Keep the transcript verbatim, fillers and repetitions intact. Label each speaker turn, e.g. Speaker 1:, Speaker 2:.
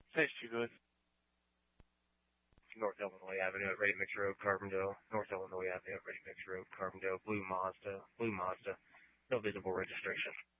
Speaker 1: Thanks, you good.
Speaker 2: North Illinois Avenue at Ready Mix Road, Carbondale. North Illinois Avenue at Ready Mix Road, Carbondale. Blue Mazda. Blue Mazda. No visible registration.